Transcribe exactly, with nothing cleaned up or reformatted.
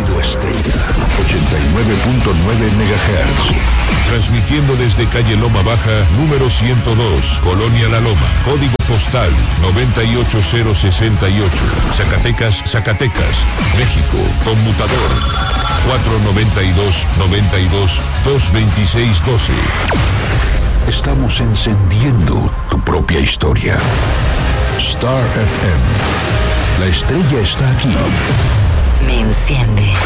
sonido estrella. ochenta y nueve punto nueve megahertz. Transmitiendo desde calle Loma Baja, número ciento dos, Colonia La Loma. Código postal noventa y ocho cero sesenta y ocho. Zacatecas, Zacatecas, México. Conmutador cuatro noventa y dos, noventa y dos, dos veintiséis doce. Estamos encendiendo tu propia historia. Star F M. La estrella está aquí. Me enciende.